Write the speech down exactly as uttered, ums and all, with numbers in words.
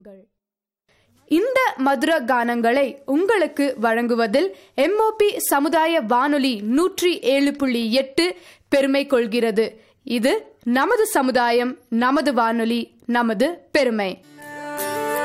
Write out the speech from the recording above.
இந்த மதுர கானங்களை உங்களுக்கு வழங்குவதில் எம்ஓபி சமுதாய வானொலி நூற்றி ஏழு புள்ளி எட்டு பெருமை கொள்கிறது. இது நமது சமுதாயம், நமது வானொலி, நமது பெருமை.